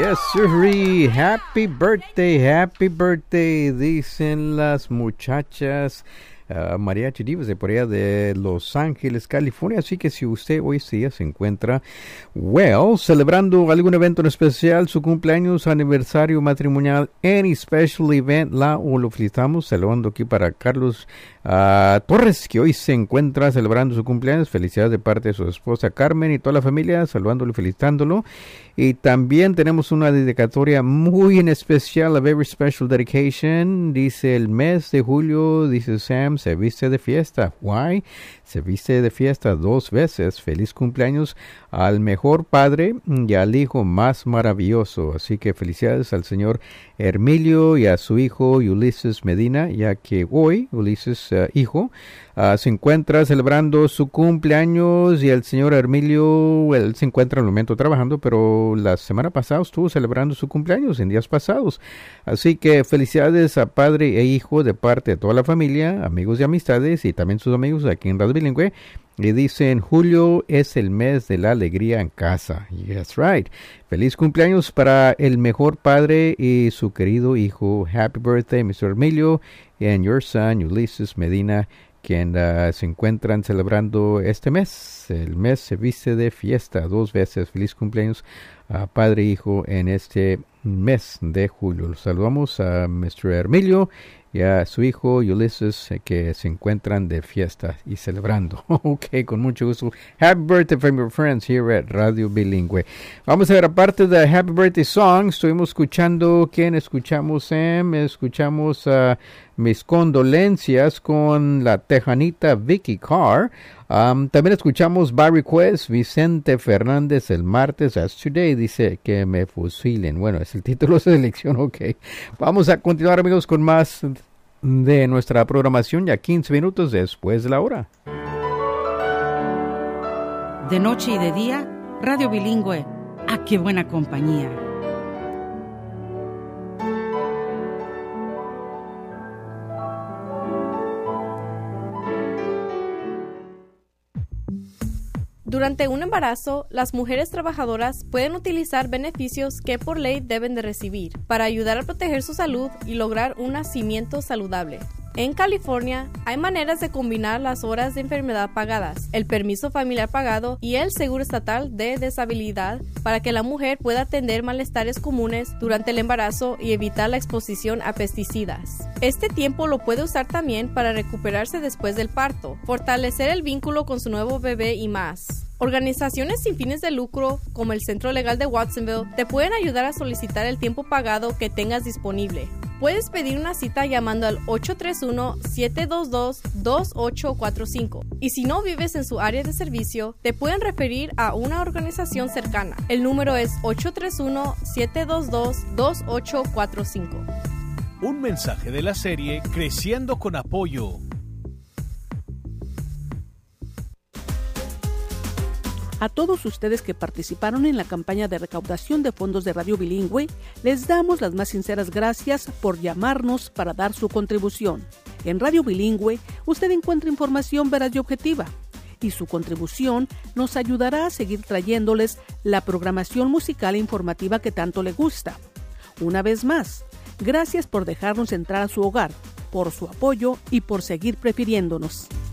Yes, sir. Happy birthday, dicen las muchachas. Mariachi Divas de por allá de Los Ángeles, California. Así que si usted hoy día se encuentra, celebrando algún evento en especial, su cumpleaños, aniversario matrimonial, any special event, lo felicitamos. Saludando aquí para Carlos Torres, que hoy se encuentra celebrando su cumpleaños. Felicidades de parte de su esposa Carmen y toda la familia, saludándolo y felicitándolo. Y también tenemos una dedicatoria muy en especial, a very special dedication. Dice el mes de julio, dice Sam, se viste de fiesta. Why? Se viste de fiesta 2 veces. Feliz cumpleaños al mejor padre y al hijo más maravilloso. Así que felicidades al señor Hermilio y a su hijo Ulises Medina, ya que hoy Ulises, hijo, se encuentra celebrando su cumpleaños, y el señor Hermilio, él se encuentra en el momento trabajando, pero la semana pasada estuvo celebrando su cumpleaños en días pasados. Así que felicidades a padre e hijo de parte de toda la familia, amigos y amistades, y también sus amigos aquí en Radio Bilingüe. Y dicen, julio es el mes de la alegría en casa. Yes, right. Feliz cumpleaños para el mejor padre y su querido hijo. Happy birthday, Mr. Emilio, and your son, Ulises Medina, quien se encuentran celebrando este mes. El mes se viste de fiesta 2 veces. Feliz cumpleaños a padre e hijo en este mes de julio. Los saludamos a Mr. Hermilio y a su hijo Ulises, que se encuentran de fiesta y celebrando. Ok, con mucho gusto. Happy birthday from your friends here at Radio Bilingüe. Vamos a ver, aparte de Happy Birthday Song, estuvimos escuchando, ¿quién escuchamos, Sam? Escuchamos Mis Condolencias con la tejanita Vicky Carr. También escuchamos By Request, Vicente Fernández, el martes, as today, dice que me fusilen. Bueno, es el título de selección, ok. Vamos a continuar, amigos, con más de nuestra programación, ya 15 minutos después de la hora. De noche y de día, Radio Bilingüe. ¡Ah, qué buena compañía! Durante un embarazo, las mujeres trabajadoras pueden utilizar beneficios que por ley deben de recibir para ayudar a proteger su salud y lograr un nacimiento saludable. En California, hay maneras de combinar las horas de enfermedad pagadas, el permiso familiar pagado y el seguro estatal de deshabilidad para que la mujer pueda atender malestares comunes durante el embarazo y evitar la exposición a pesticidas. Este tiempo lo puede usar también para recuperarse después del parto, fortalecer el vínculo con su nuevo bebé y más. Organizaciones sin fines de lucro, como el Centro Legal de Watsonville, te pueden ayudar a solicitar el tiempo pagado que tengas disponible. Puedes pedir una cita llamando al 831-722-2845. Y si no vives en su área de servicio, te pueden referir a una organización cercana. El número es 831-722-2845. Un mensaje de la serie Creciendo con Apoyo. A todos ustedes que participaron en la campaña de recaudación de fondos de Radio Bilingüe, les damos las más sinceras gracias por llamarnos para dar su contribución. En Radio Bilingüe, usted encuentra información veraz y objetiva, y su contribución nos ayudará a seguir trayéndoles la programación musical e informativa que tanto le gusta. Una vez más, gracias por dejarnos entrar a su hogar, por su apoyo y por seguir prefiriéndonos.